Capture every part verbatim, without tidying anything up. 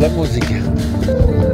la musica.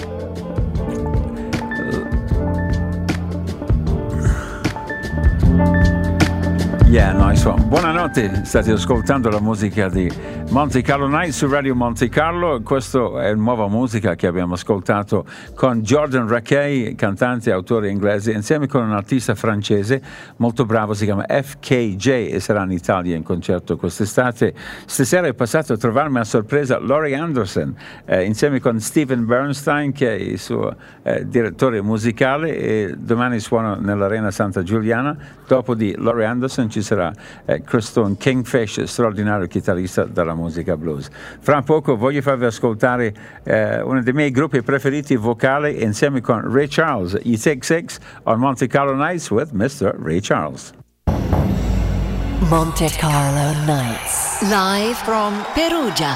Yeah, nice one. Buonanotte, state ascoltando la musica di Monte Carlo Night su Radio Monte Carlo. Questa è nuova musica che abbiamo ascoltato con Jordan Rakei, cantante e autore inglese, insieme con un artista francese molto bravo, si chiama F K J e sarà in Italia in concerto quest'estate. Stasera è passato a trovarmi a sorpresa Laurie Anderson, eh, insieme con Steven Bernstein, che è il suo eh, direttore musicale, e domani suona nell'Arena Santa Giuliana. Dopo di Laurie Anderson ci sarà eh, Christone Kingfish, straordinario chitarrista della musica blues. Fra poco voglio farvi ascoltare eh, uno dei miei gruppi preferiti vocali insieme con Ray Charles, i Take Six on Monte Carlo Nights with mister Ray Charles. Monte Carlo Nights, live from Perugia.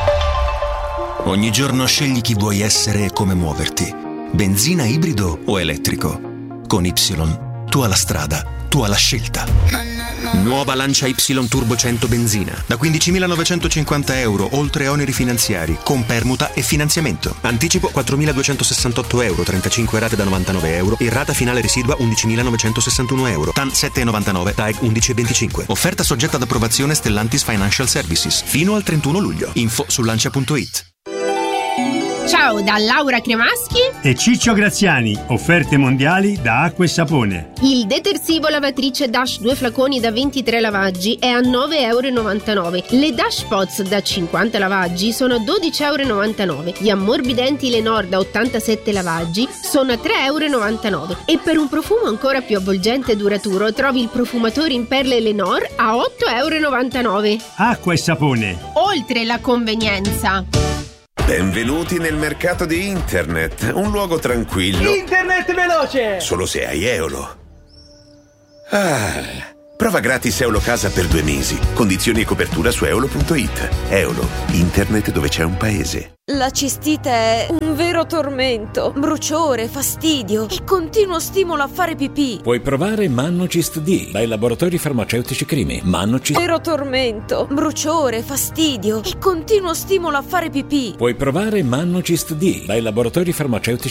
Ogni giorno scegli chi vuoi essere e come muoverti. Benzina, ibrido o elettrico. Con Y, tu hai la strada, tu hai la scelta. Nuova Lancia Y Turbo cento benzina da quindicimilanovecentocinquanta euro, oltre oneri finanziari, con permuta e finanziamento. Anticipo quattromiladuecentosessantotto euro, trentacinque rate da novantanove euro e rata finale residua undicimilanovecentosessantuno euro. T A N sette virgola novantanove, T A E C undici virgola venticinque. Offerta soggetta ad approvazione Stellantis Financial Services fino al trentuno luglio. Info su lancia punto it. Ciao da Laura Cremaschi e Ciccio Graziani. Offerte mondiali da Acqua e Sapone. Il detersivo lavatrice Dash due flaconi da ventitré lavaggi è a nove virgola novantanove euro. Le Dash Pots da cinquanta lavaggi sono a dodici virgola novantanove euro. Gli ammorbidenti Lenor da ottantasette lavaggi sono a tre virgola novantanove euro. E per un profumo ancora più avvolgente e duraturo trovi il profumatore in perle Lenor a otto virgola novantanove euro. Acqua e Sapone. Oltre la convenienza. Benvenuti nel mercato di internet, un luogo tranquillo. Internet veloce! Solo se hai Eolo. Ah, prova gratis Eolo Casa per due mesi. Condizioni e copertura su eolo punto it. Eolo, internet dove c'è un paese. La cistite è un vero tormento, bruciore, fastidio e continuo stimolo a fare pipì. Puoi provare Mannocist D dai laboratori farmaceutici Crimi. Mannocist. Vero tormento, bruciore, fastidio e continuo stimolo a fare pipì. Puoi provare Mannocist D dai laboratori farmaceutici